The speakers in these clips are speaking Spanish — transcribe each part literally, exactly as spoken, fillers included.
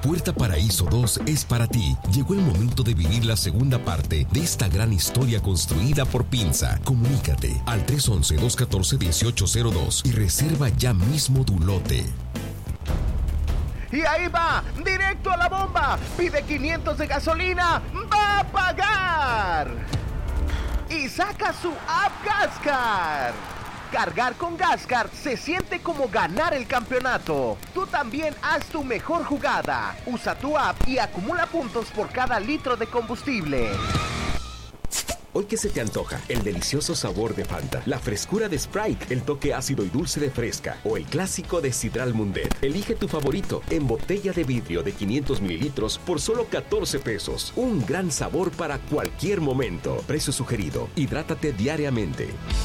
Puerta Paraíso dos es para ti. Llegó el momento de vivir la segunda parte de esta gran historia construida por Pinza. Comunícate al tres once, dos catorce, dieciocho cero dos y reserva ya mismo tu lote. Y ahí va, directo a la bomba. Pide quinientos de gasolina, va a pagar. Y saca su app Gascar. Cargar con Gascar se siente como ganar el campeonato. Tú también haz tu mejor jugada. Usa tu app y acumula puntos por cada litro de combustible. Hoy, ¿qué se te antoja? El delicioso sabor de Fanta, la frescura de Sprite, el toque ácido y dulce de Fresca o el clásico de Sidral Mundet. Elige tu favorito en botella de vidrio de quinientos mililitros por solo catorce pesos. Un gran sabor para cualquier momento. Precio sugerido. Hidrátate diariamente.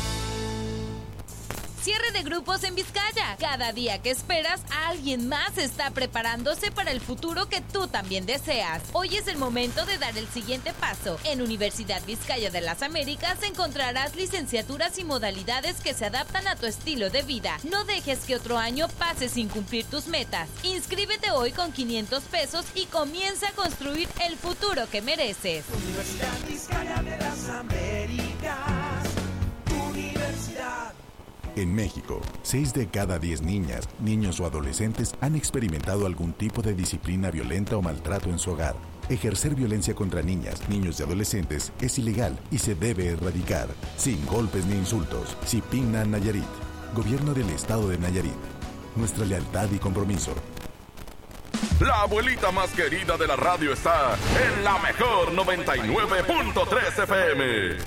Cierre de grupos en Vizcaya. Cada día que esperas, alguien más está preparándose para el futuro que tú también deseas. Hoy es el momento de dar el siguiente paso. En Universidad Vizcaya de las Américas encontrarás licenciaturas y modalidades que se adaptan a tu estilo de vida. No dejes que otro año pase sin cumplir tus metas. Inscríbete hoy con quinientos pesos y comienza a construir el futuro que mereces. Universidad Vizcaya de las Américas. Universidad. En México, seis de cada diez niñas, niños o adolescentes han experimentado algún tipo de disciplina violenta o maltrato en su hogar. Ejercer violencia contra niñas, niños y adolescentes es ilegal y se debe erradicar, sin golpes ni insultos. Cipinna, Nayarit. Gobierno del Estado de Nayarit. Nuestra lealtad y compromiso. La abuelita más querida de la radio está en la mejor noventa y nueve punto tres F M.